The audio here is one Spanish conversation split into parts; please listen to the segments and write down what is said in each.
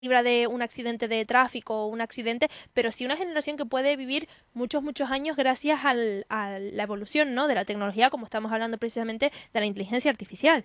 libra de un accidente de tráfico o un accidente, pero sí una generación que puede vivir muchos, muchos años gracias a la evolución, ¿no?, de la tecnología, como estamos hablando precisamente de la inteligencia artificial.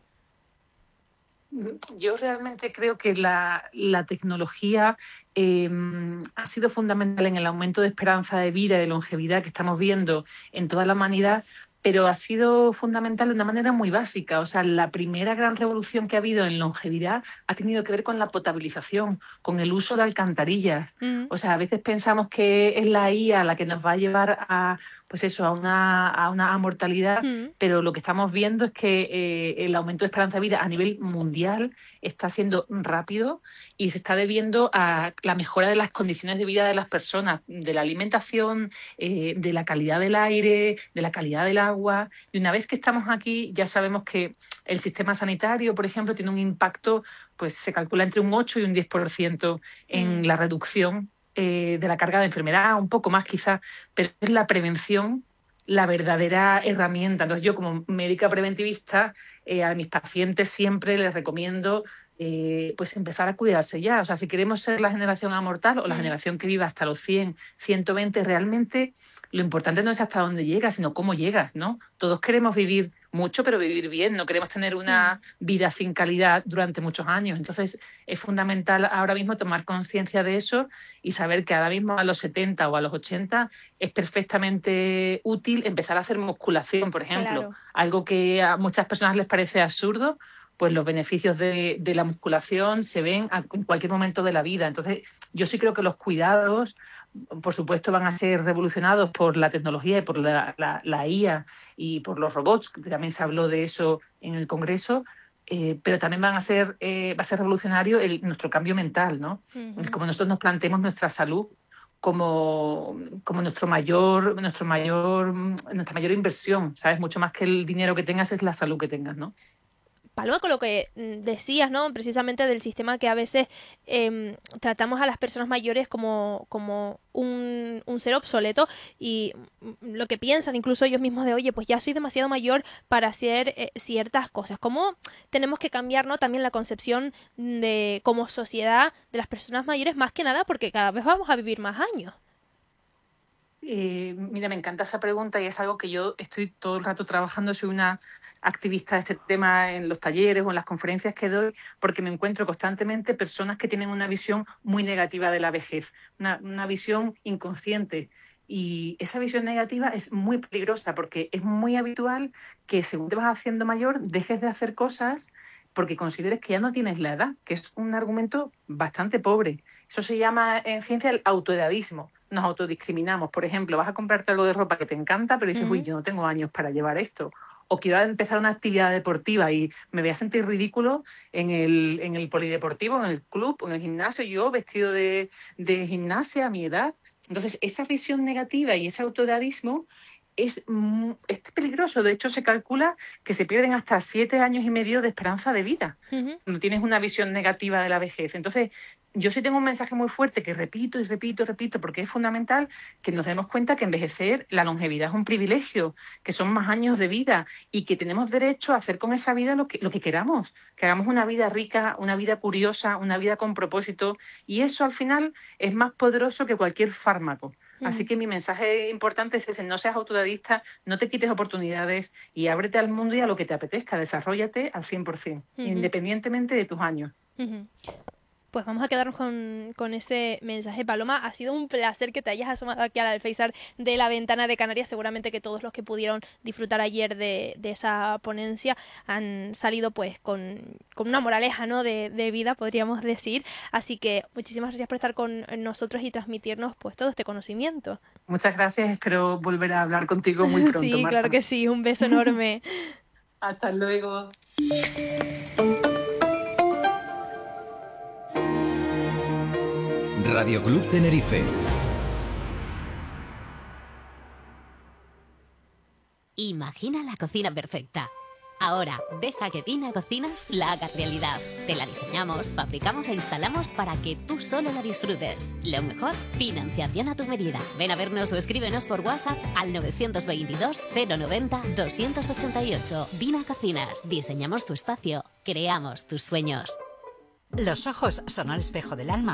Yo realmente creo que la tecnología ha sido fundamental en el aumento de esperanza de vida y de longevidad que estamos viendo en toda la humanidad, pero ha sido fundamental de una manera muy básica. O sea, la primera gran revolución que ha habido en longevidad ha tenido que ver con la potabilización, con el uso de alcantarillas. Mm, O sea, a veces pensamos que es la IA la que nos va a llevar a, pues eso, a una mortalidad, mm, pero lo que estamos viendo es que el aumento de esperanza de vida a nivel mundial está siendo rápido y se está debiendo a la mejora de las condiciones de vida de las personas, de la alimentación, de la calidad del aire, de la calidad del agua. Y una vez que estamos aquí, ya sabemos que el sistema sanitario, por ejemplo, tiene un impacto, pues se calcula entre un 8 y un 10% mm. en la reducción de la carga de enfermedad, un poco más quizás, pero es la prevención la verdadera herramienta. Entonces, yo como médica preventivista, a mis pacientes siempre les recomiendo pues empezar a cuidarse ya. O sea, si queremos ser la generación amortal o la Mm. generación que viva hasta los 100, 120, realmente lo importante no es hasta dónde llegas, sino cómo llegas, ¿no? Todos queremos vivir mucho, pero vivir bien. No queremos tener Mm. una vida sin calidad durante muchos años. Entonces, es fundamental ahora mismo tomar conciencia de eso y saber que ahora mismo a los 70 o a los 80 es perfectamente útil empezar a hacer musculación, por ejemplo. Claro. Algo que a muchas personas les parece absurdo, pues los beneficios de la musculación se ven en cualquier momento de la vida. Entonces, yo sí creo que los cuidados, por supuesto, van a ser revolucionados por la tecnología y por la IA y por los robots, que también se habló de eso en el Congreso, pero también va a ser revolucionario nuestro cambio mental, ¿no? Es Ujú. como nosotros nos planteemos nuestra salud como nuestra mayor inversión, ¿sabes? Mucho más que el dinero que tengas es la salud que tengas, ¿no? Paloma, con lo que decías, ¿no? Precisamente del sistema que a veces tratamos a las personas mayores como un ser obsoleto y lo que piensan incluso ellos mismos de, oye, pues ya soy demasiado mayor para hacer ciertas cosas. ¿Cómo tenemos que cambiar, ¿no?, también la concepción de como sociedad de las personas mayores, más que nada porque cada vez vamos a vivir más años? Mira, me encanta esa pregunta y es algo que yo estoy todo el rato trabajando. Soy una activista de este tema en los talleres o en las conferencias que doy, porque me encuentro constantemente personas que tienen una visión muy negativa de la vejez, una visión inconsciente. Y esa visión negativa es muy peligrosa porque es muy habitual que según te vas haciendo mayor dejes de hacer cosas porque consideres que ya no tienes la edad, que es un argumento bastante pobre. Eso se llama en ciencia el autoedadismo. Nos autodiscriminamos. Por ejemplo, vas a comprarte algo de ropa que te encanta, pero dices, uy, Ujú. yo no tengo años para llevar esto. O quiero empezar una actividad deportiva y me voy a sentir ridículo en el polideportivo, en el club, en el gimnasio, yo vestido de gimnasia a mi edad. Entonces, esa visión negativa y ese autodadismo es peligroso. De hecho, se calcula que se pierden hasta 7 años y medio de esperanza de vida. Ujú. No tienes una visión negativa de la vejez. Entonces, yo sí tengo un mensaje muy fuerte que repito y repito y repito porque es fundamental que nos demos cuenta que envejecer, la longevidad es un privilegio, que son más años de vida y que tenemos derecho a hacer con esa vida lo que queramos, que hagamos una vida rica, una vida curiosa, una vida con propósito y eso al final es más poderoso que cualquier fármaco. Así Ujú. que mi mensaje importante es ese, no seas autodadista, no te quites oportunidades y ábrete al mundo y a lo que te apetezca, desarróllate al 100%, Ujú. independientemente de tus años. Ujú. Pues vamos a quedarnos con ese mensaje, Paloma. Ha sido un placer que te hayas asomado aquí al alféizar de la ventana de Canarias. Seguramente que todos los que pudieron disfrutar ayer de esa ponencia han salido pues con una moraleja, ¿no?, de vida, podríamos decir. Así que muchísimas gracias por estar con nosotros y transmitirnos pues todo este conocimiento. Muchas gracias, espero volver a hablar contigo muy pronto, Sí, claro Marta. que sí. Un beso enorme. Hasta luego. Radio Club Tenerife. Imagina la cocina perfecta. Ahora, deja que Tina Cocinas la haga realidad. Te la diseñamos, fabricamos e instalamos para que tú solo la disfrutes. Lo mejor, financiación a tu medida. Ven a vernos o escríbenos por WhatsApp al 922 090 288. Tina Cocinas, diseñamos tu espacio, creamos tus sueños. Los ojos son el espejo del alma.